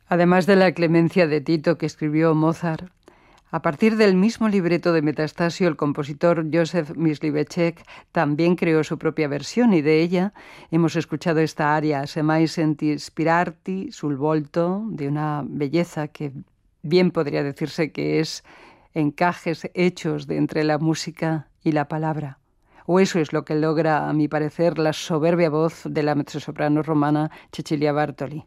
Además de la Clemencia de Tito que escribió Mozart, a partir del mismo libreto de Metastasio, el compositor Józef Mysliveček también creó su propia versión y de ella hemos escuchado esta aria, Se mai senti ispirarti sul volto, de una belleza que bien podría decirse que es encajes hechos de entre la música y la palabra. O eso es lo que logra, a mi parecer, la soberbia voz de la mezzosoprano romana Cecilia Bartoli.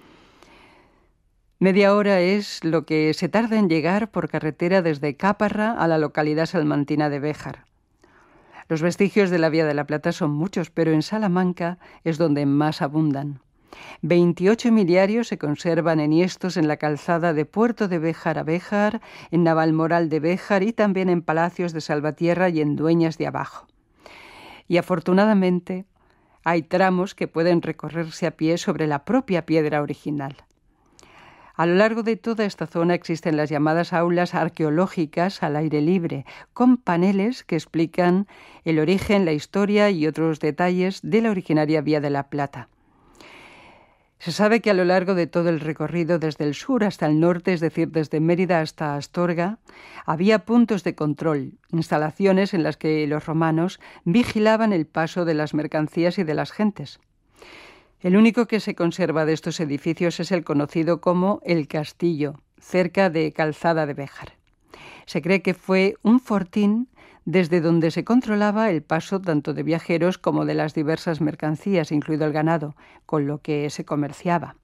Media hora es lo que se tarda en llegar por carretera desde Caparra a la localidad salmantina de Béjar. Los vestigios de la Vía de la Plata son muchos, pero en Salamanca es donde más abundan. 28 miliarios se conservan enhiestos en la calzada de Puerto de Béjar a Béjar, en Navalmoral de Béjar y también en Palacios de Salvatierra y en Dueñas de Abajo. Y afortunadamente hay tramos que pueden recorrerse a pie sobre la propia piedra original. A lo largo de toda esta zona existen las llamadas aulas arqueológicas al aire libre, con paneles que explican el origen, la historia y otros detalles de la originaria Vía de la Plata. Se sabe que a lo largo de todo el recorrido, desde el sur hasta el norte, es decir, desde Mérida hasta Astorga, había puntos de control, instalaciones en las que los romanos vigilaban el paso de las mercancías y de las gentes. El único que se conserva de estos edificios es el conocido como El Castillo, cerca de Calzada de Béjar. Se cree que fue un fortín desde donde se controlaba el paso tanto de viajeros como de las diversas mercancías, incluido el ganado, con lo que se comerciaba.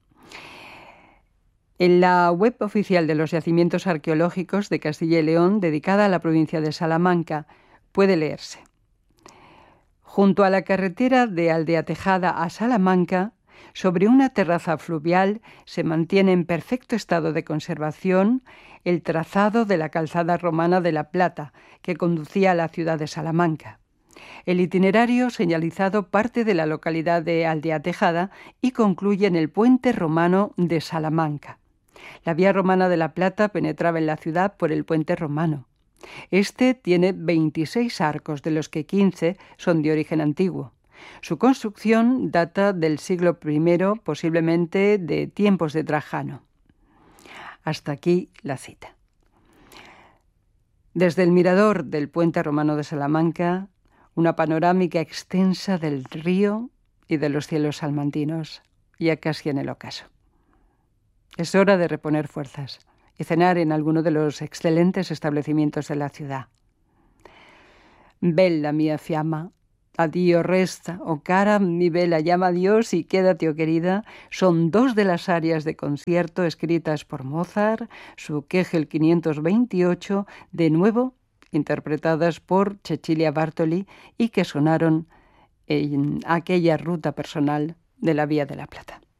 En la web oficial de los yacimientos arqueológicos de Castilla y León, dedicada a la provincia de Salamanca, puede leerse: junto a la carretera de Aldea Tejada a Salamanca, sobre una terraza fluvial, se mantiene en perfecto estado de conservación el trazado de la calzada romana de La Plata, que conducía a la ciudad de Salamanca. El itinerario señalizado parte de la localidad de Aldea Tejada y concluye en el puente romano de Salamanca. La vía romana de La Plata penetraba en la ciudad por el puente romano. Este tiene 26 arcos, de los que 15 son de origen antiguo. Su construcción data del siglo I, posiblemente de tiempos de Trajano. Hasta aquí la cita. Desde el mirador del puente romano de Salamanca, una panorámica extensa del río y de los cielos salmantinos, ya casi en el ocaso. Es hora de reponer fuerzas y cenar en alguno de los excelentes establecimientos de la ciudad. Bella mia fiamma, addio resta, o cara mi bella, llama a Dios y quédate, oh querida, son dos de las arias de concierto escritas por Mozart, su Kegel 528, de nuevo interpretadas por Cecilia Bartoli y que sonaron en aquella ruta personal de la Vía de la Plata.